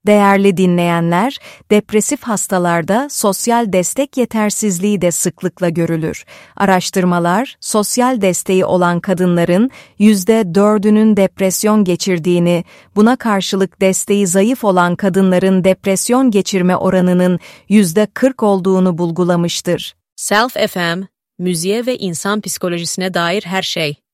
Değerli dinleyenler, depresif hastalarda sosyal destek yetersizliği de sıklıkla görülür. Araştırmalar, sosyal desteği olan kadınların %4'ünün depresyon geçirdiğini, buna karşılık desteği zayıf olan kadınların depresyon geçirme oranının %40 olduğunu bulgulamıştır. Self FM, müziğe ve insan psikolojisine dair her şey.